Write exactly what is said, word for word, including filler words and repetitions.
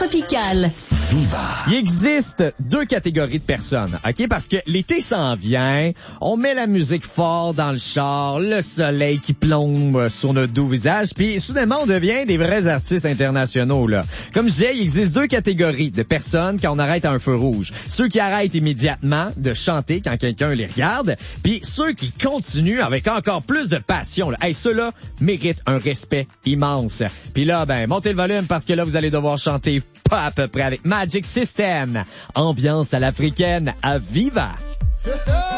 tropicale. Viva. Il existe deux catégories de personnes, OK? Parce que l'été s'en vient, on met la musique fort dans le char, le soleil qui plombe sur notre doux visage, puis soudainement, on devient des vrais artistes internationaux, là. Comme je disais, il existe deux catégories de personnes quand on arrête à un feu rouge. Ceux qui arrêtent immédiatement de chanter quand quelqu'un les regarde, puis ceux qui continuent avec encore plus de passion, là. Hey, ceux-là méritent un respect immense. Puis là, ben, montez le volume parce que là, vous allez devoir chanter pas à peu près avec Magic System. Ambiance à l'africaine à Viva.